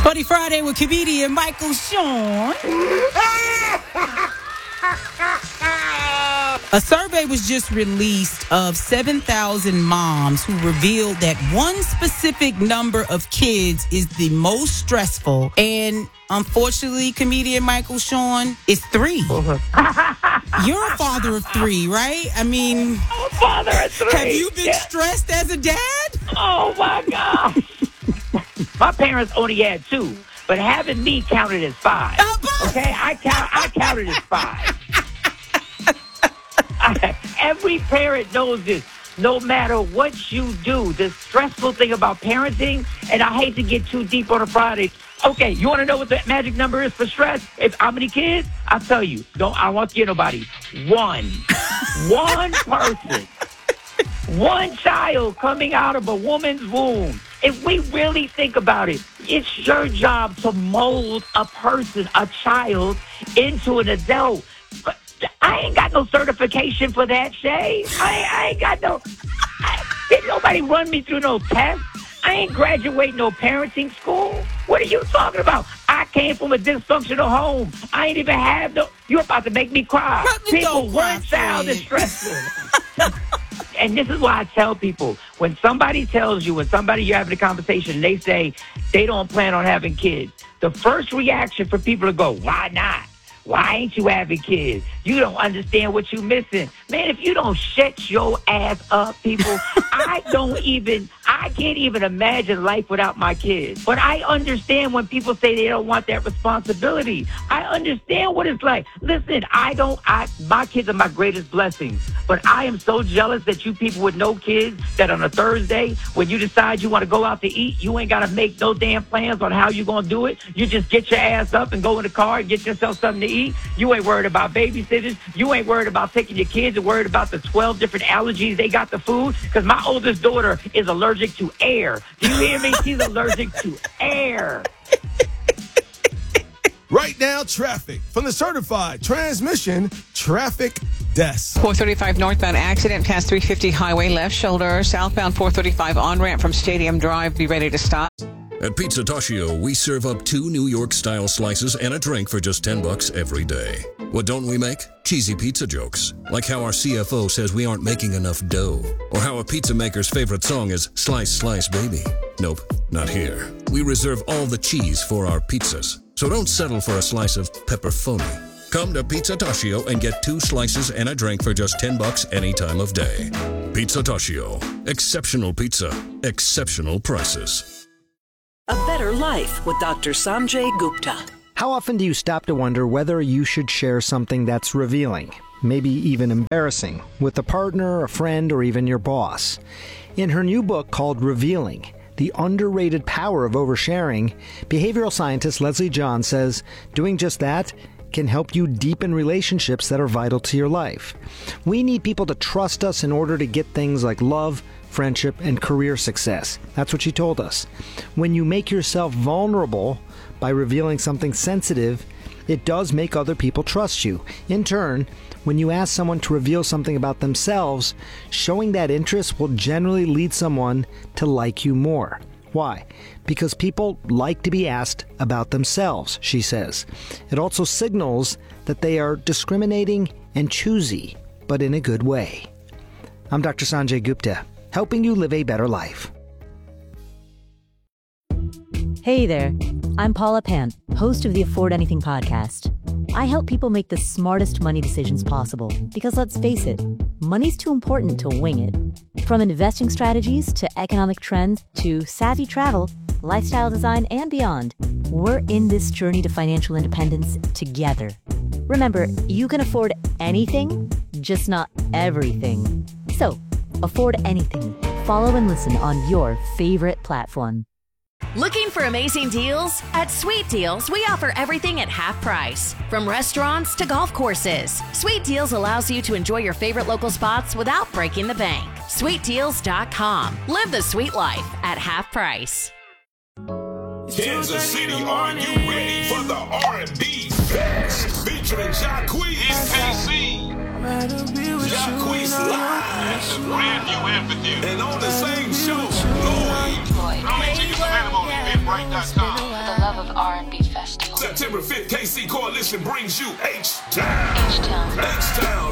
Funny Friday with comedian Michael Sean. A survey was just released of 7,000 moms who revealed that one specific number of kids is the most stressful. And unfortunately, comedian Michael Sean, is 3. You're a father of 3, right? I mean, I'm a father of 3. Have you been stressed as a dad? Oh, my God. My parents only had 2, but having me counted as 5. Okay, I counted as 5. Every parent knows this. No matter what you do, the stressful thing about parenting, and I hate to get too deep on a Friday. Okay, you want to know what the magic number is for stress? How many kids? I'll tell you. I won't get nobody. 1. One person. One child coming out of a woman's womb. If we really think about it, it's your job to mold a person, a child, into an adult. But I ain't got no certification for that, Shay. I ain't got no... Didn't nobody run me through no tests. I ain't graduating no parenting school. What are you talking about? I came from a dysfunctional home. I ain't even have no... You're about to make me cry. People, one child is stressful. And this is why I tell people, when somebody tells you, you're having a conversation, they say they don't plan on having kids, the first reaction for people to go, why not? Why ain't you having kids? You don't understand what you're missing. Man, if you don't shut your ass up, people, I can't even imagine life without my kids. But I understand when people say they don't want that responsibility. I understand what it's like. Listen, my kids are my greatest blessings. But I am so jealous that you people with no kids, that on a Thursday, when you decide you want to go out to eat, you ain't got to make no damn plans on how you going to do it. You just get your ass up and go in the car and get yourself something to eat. You ain't worried about babysitters. You ain't worried about taking your kids. You're worried about the 12 different allergies they got to food. Because my oldest daughter is allergic to air. Do you hear me? She's allergic to air. Right now, traffic from the certified transmission traffic desk. 435 northbound accident past 350 highway left shoulder. Southbound 435 on-ramp from Stadium Drive. Be ready to stop. At Pizza Toshio, we serve up 2 New York-style slices and a drink for just $10 every day. What don't we make? Cheesy pizza jokes. Like how our CFO says we aren't making enough dough. Or how a pizza maker's favorite song is Slice, Slice, Baby. Nope, not here. We reserve all the cheese for our pizzas. So don't settle for a slice of pepperoni. Come to Pizza Toshio and get 2 slices and a drink for just $10 any time of day. Pizza Toshio. Exceptional pizza. Exceptional prices. A Better Life with Dr. Sanjay Gupta. How often do you stop to wonder whether you should share something that's revealing, maybe even embarrassing, with a partner, a friend, or even your boss? In her new book called Revealing, The Underrated Power of Oversharing, behavioral scientist Leslie John says doing just that can help you deepen relationships that are vital to your life. We need people to trust us in order to get things like love, friendship, and career success. That's what she told us. When you make yourself vulnerable by revealing something sensitive, it does make other people trust you. In turn, when you ask someone to reveal something about themselves, showing that interest will generally lead someone to like you more. Why? Because people like to be asked about themselves, she says. It also signals that they are discriminating and choosy, but in a good way. I'm Dr. Sanjay Gupta, helping you live a better life. Hey there, I'm Paula Pant, host of the Afford Anything podcast. I help people make the smartest money decisions possible because, let's face it, money's too important to wing it. From investing strategies to economic trends to savvy travel, lifestyle design, and beyond, we're in this journey to financial independence together. Remember, you can afford anything, just not everything. So, afford anything. Follow and listen on your favorite platform. Looking for amazing deals? At Sweet Deals, we offer everything at half price. From restaurants to golf courses, Sweet Deals allows you to enjoy your favorite local spots without breaking the bank. SweetDeals.com. Live the sweet life at half price. Kansas City, are you ready for the R&B Fest? Featuring Jacquees NPC. Jacquees live at the brand new amphitheater. And on the same show, Lloyd. How many tickets available on Eventbrite.com? For the love of R&B Festival. September 5th, KC Coalition brings you H-Town. H-Town.